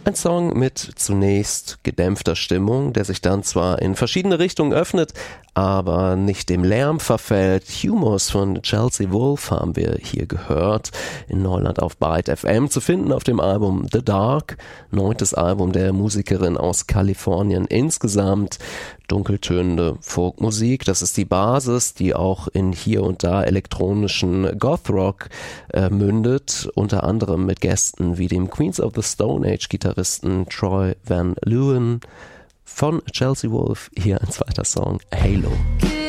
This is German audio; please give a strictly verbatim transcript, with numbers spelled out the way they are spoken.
Ein Song mit zunächst gedämpfter Stimmung, der sich dann zwar in verschiedene Richtungen öffnet, aber nicht dem Lärm verfällt. Humus von Chelsea Wolfe haben wir hier gehört, in Neuland auf Byte F M, zu finden auf dem Album The Dark, neuntes Album der Musikerin aus Kalifornien. Insgesamt dunkeltönende Folkmusik, das ist die Basis, die auch in hier und da elektronischen Gothrock äh, mündet, unter anderem mit Gästen wie dem Queens of the Stone Age Gitarristen Troy Van Leeuwen. Von Chelsea Wolfe hier ein zweiter Song, Halo.